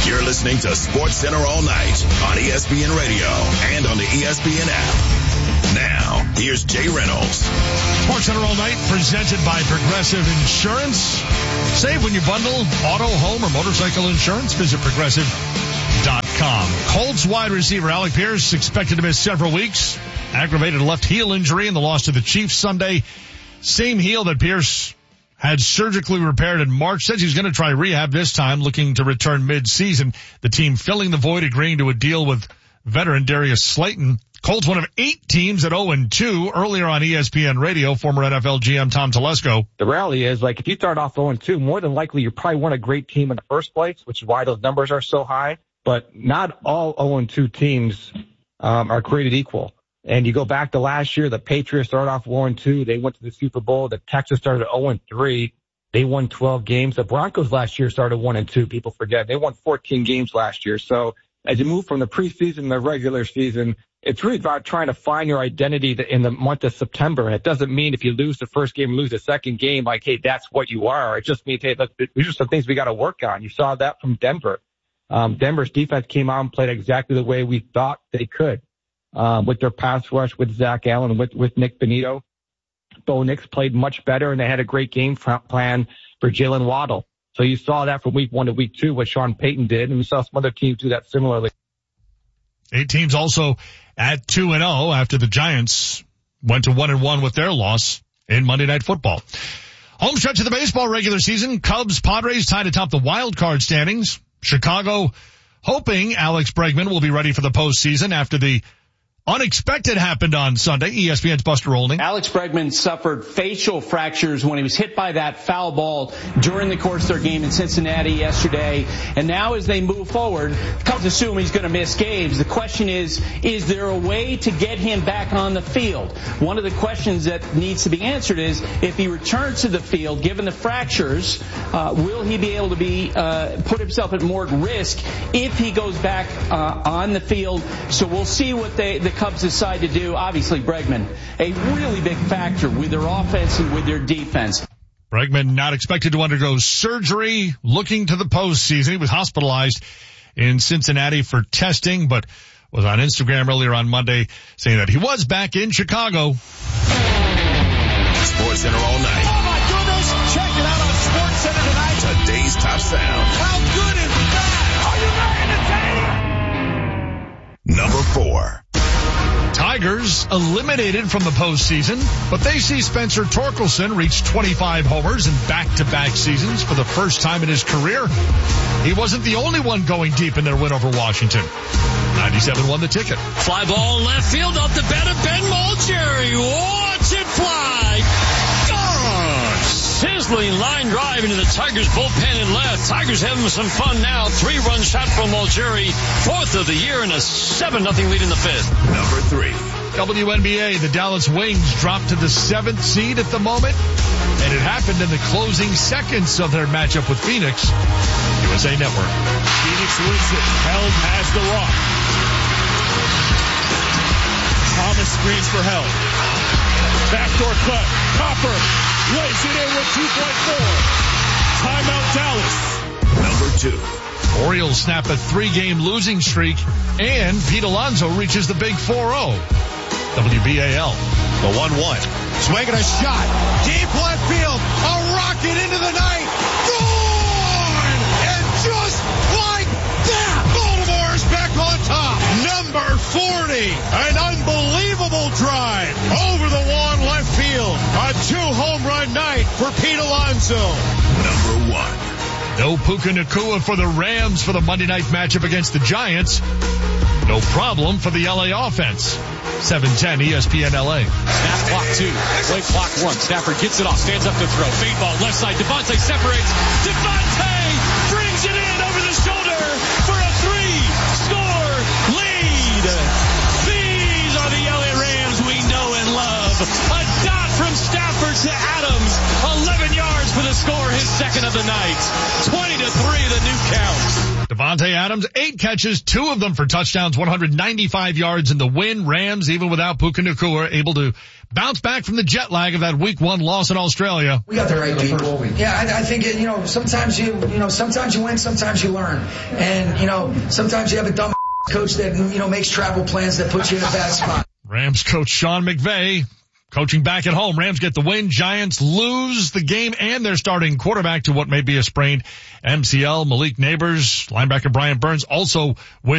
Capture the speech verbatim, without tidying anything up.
You're listening to SportsCenter all night on E S P N Radio and on the E S P N app. Now, here's Jay Reynolds. SportsCenter all night presented by Progressive Insurance. Save when you bundle auto, home, or motorcycle insurance. Visit progressive dot com. Colts wide receiver Alec Pierce expected to miss several weeks. Aggravated left heel injury in the loss to the Chiefs Sunday. Same heel that Pierce had surgically repaired in March. Says he's going to try rehab this time, looking to return mid-season. The team filling the void, agreeing to a deal with veteran Darius Slayton. Colts one of eight teams at oh and two. Earlier on E S P N Radio, former N F L G M Tom Telesco. The reality is, like, if you start off oh and two, more than likely you probably weren't a great team in the first place, which is why those numbers are so high. But not all oh and two teams um, are created equal. And you go back to last year, the Patriots started off one and two. They went to the Super Bowl. The Texans started oh and three. They won twelve games. The Broncos last year started one and two. People forget. They won fourteen games last year. So as you move from the preseason to the regular season, it's really about trying to find your identity in the month of September. And it doesn't mean if you lose the first game, lose the second game, like, hey, that's what you are. It just means, hey, look, these are some things we got to work on. You saw that from Denver. Um, Denver's defense came out and played exactly the way we thought they could. Um, with their pass rush, with Zach Allen, with, with Nick Benito. Bo Nix played much better, and they had a great game plan for Jalen Waddle. So you saw that from week one to week two, what Sean Payton did, and we saw some other teams do that similarly. Eight teams also at two and oh after the Giants went to one and one with their loss in Monday Night Football. Home stretch of the baseball regular season. Cubs, Padres tied atop the wild card standings. Chicago hoping Alex Bregman will be ready for the postseason after the unexpected happened on Sunday. E S P N's Buster Olney. Alex Bregman suffered facial fractures when he was hit by that foul ball during the course of their game in Cincinnati yesterday. And now as they move forward, the Cubs assume he's going to miss games. The question is, is there a way to get him back on the field? One of the questions that needs to be answered is, if he returns to the field, given the fractures, uh, will he be able to be uh, put himself at more risk if he goes back uh, on the field? So we'll see what they, the Cubs decide to do. Obviously, Bregman, a really big factor with their offense and with their defense. Bregman not expected to undergo surgery, looking to the postseason. He was hospitalized in Cincinnati for testing, but was on Instagram earlier on Monday saying that he was back in Chicago. SportsCenter all night. Oh, my goodness. Check it out on SportsCenter tonight. Today's top sound. How good is that? Are you not entertained? Number four. Tigers eliminated from the postseason, but they see Spencer Torkelson reach twenty-five homers in back-to-back seasons for the first time in his career. He wasn't the only one going deep in their win over Washington. ninety-seven won the ticket. Fly ball left field off the bat of Ben Mulcherry. Watch it fly. Gone. Sizzling line drive into the Tigers bullpen and left. Tigers having some fun now. Three-run shot from Mulcherry. Fourth of the year and a seven nothing lead in the fifth. Number three. W N B A, the Dallas Wings dropped to the seventh seed at the moment, and it happened in the closing seconds of their matchup with Phoenix. U S A Network. Phoenix wins it. Held has the rock. Thomas screens for Held. Backdoor cut. Copper lays it in with two point four. Timeout Dallas. Number two. Orioles snap a three-game losing streak, and Pete Alonso reaches the big four oh. W B A L. The one one. Swinging a shot. Deep left field. A rocket into the night. Gone! And just like that, Baltimore's back on top. Number forty. An unbelievable drive over the wall left field. A two-home run night for Pete Alonso. Number one. No Puka Nacua for the Rams for the Monday night matchup against the Giants. No problem for the L A offense. seven ten E S P N L A. Snap clock two. Play clock one. Stafford gets it off. Stands up to throw. Fade ball left side. Devontae separates. Devontae brings it in over the shoulder for a three-score lead. These are the L A Rams we know and love. A dot from Stafford to Adams. eleven yards for the score. His second of the night. twenty to three the new count. Devontae Adams, eight catches, two of them for touchdowns, one hundred ninety-five yards in the win. Rams, even without Puka Nacua, able to bounce back from the jet lag of that week one loss in Australia. We got the right people. Yeah, I, I think, it, you know, sometimes you, you know, sometimes you win, sometimes you learn. And, you know, sometimes you have a dumb coach that, you know, makes travel plans that puts you in a bad spot. Rams coach Sean McVay coaching back at home. Rams get the win. Giants lose the game and their starting quarterback to what may be a sprained M C L. Malik Neighbors, linebacker Brian Burns also with